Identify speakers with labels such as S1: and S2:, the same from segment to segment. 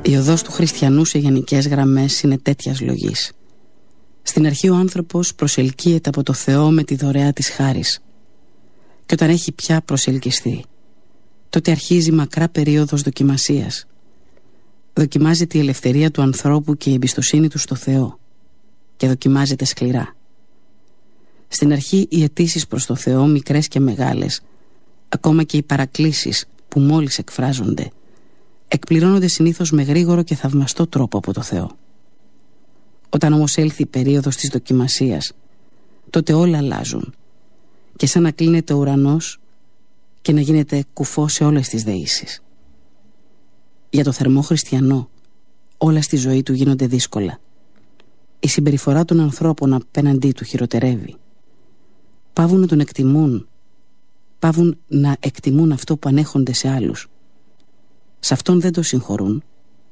S1: Η οδός του χριστιανού σε γενικές γραμμές είναι τέτοιας λογής. Στην αρχή ο άνθρωπος προσελκύεται από το Θεό με τη δωρεά της χάρης. Και όταν έχει πια προσελκυστεί, τότε αρχίζει μακρά περίοδος δοκιμασίας. Δοκιμάζεται η ελευθερία του ανθρώπου και η εμπιστοσύνη του στο Θεό, και δοκιμάζεται σκληρά. Στην αρχή οι αιτήσεις προς το Θεό, μικρές και μεγάλες, ακόμα και οι παρακλήσεις που μόλις εκφράζονται, εκπληρώνονται συνήθως με γρήγορο και θαυμαστό τρόπο από το Θεό. Όταν όμως έλθει η περίοδος της δοκιμασίας, τότε όλα αλλάζουν, και σαν να κλείνεται ο ουρανός και να γίνεται κουφό σε όλες τις δεήσεις. Για το θερμό χριστιανό, όλα στη ζωή του γίνονται δύσκολα. Η συμπεριφορά των ανθρώπων απέναντί του χειροτερεύει. Παύουν να τον εκτιμούν, παύουν να εκτιμούν αυτό που ανέχονται σε άλλους. Σε αυτόν δεν το συγχωρούν.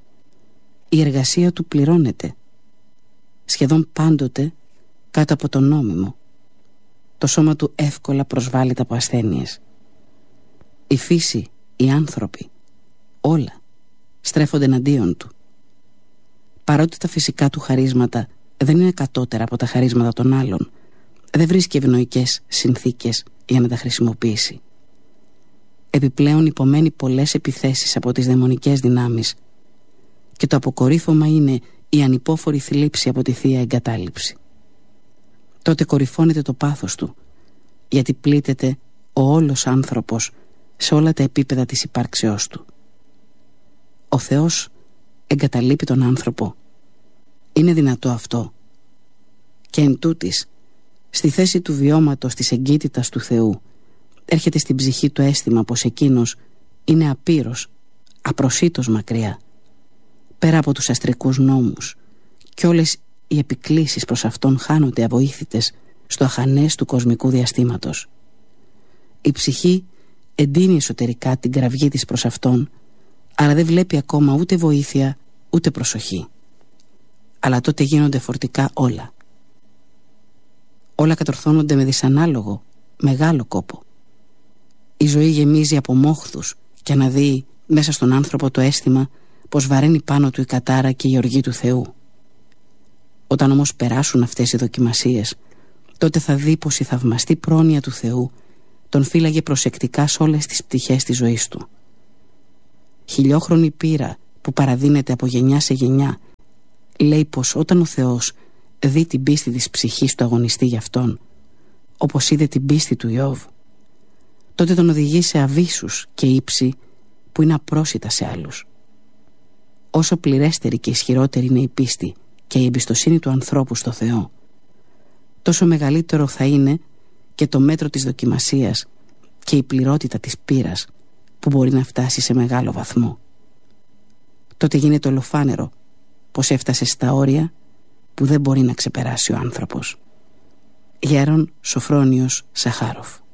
S1: Η εργασία του πληρώνεται, σχεδόν πάντοτε κάτω από το νόμιμο. Το σώμα του εύκολα προσβάλλεται από ασθένειες. Η φύση, οι άνθρωποι, όλα στρέφονται εναντίον του. Παρότι τα φυσικά του χαρίσματα δεν είναι κατώτερα από τα χαρίσματα των άλλων, δεν βρίσκει ευνοϊκές συνθήκες για να τα χρησιμοποιήσει. Επιπλέον υπομένει πολλές επιθέσεις από τις δαιμονικές δυνάμεις, και το αποκορύφωμα είναι η ανυπόφορη θλίψη από τη θεία εγκατάλειψη. Τότε κορυφώνεται το πάθος του, γιατί πλήττεται ο όλος άνθρωπος σε όλα τα επίπεδα της υπάρξεώς του. Ο Θεός εγκαταλείπει τον άνθρωπο. Είναι δυνατό αυτό? Και εν τούτης, στη θέση του βιώματος της εγκύτητας του Θεού, έρχεται στην ψυχή το αίσθημα πως εκείνος είναι απείρος, απροσίτως μακριά, πέρα από τους αστρικούς νόμους, και όλες οι επικλήσεις προς αυτόν χάνονται αβοήθητες στο αχανές του κοσμικού διαστήματος. Η ψυχή εντείνει εσωτερικά την κραυγή της προς αυτόν, αλλά δεν βλέπει ακόμα ούτε βοήθεια ούτε προσοχή. Αλλά τότε γίνονται φορτικά όλα. Όλα κατορθώνονται με δυσανάλογο, μεγάλο κόπο. Η ζωή γεμίζει από μόχθους και αναδύει μέσα στον άνθρωπο το αίσθημα πως βαραίνει πάνω του η κατάρα και η οργή του Θεού. Όταν όμως περάσουν αυτές οι δοκιμασίες, τότε θα δει πως η θαυμαστή πρόνοια του Θεού τον φύλαγε προσεκτικά σε όλες τις πτυχές της ζωής του. Χιλιόχρονη πείρα που παραδίνεται από γενιά σε γενιά λέει πως όταν ο Θεός δει την πίστη της ψυχής του αγωνιστή για αυτόν, όπως είδε την πίστη του Ιώβ, τότε τον οδηγεί σε αβύσσους και ύψη που είναι απρόσιτα σε άλλους. Όσο πληρέστερη και ισχυρότερη είναι η πίστη και η εμπιστοσύνη του ανθρώπου στο Θεό, τόσο μεγαλύτερο θα είναι και το μέτρο της δοκιμασίας και η πληρότητα της πείρας που μπορεί να φτάσει σε μεγάλο βαθμό. Τότε γίνεται ολοφάνερο πως έφτασε στα όρια που δεν μπορεί να ξεπεράσει ο άνθρωπος. Γέρον Σοφρόνιος Σαχάροφ.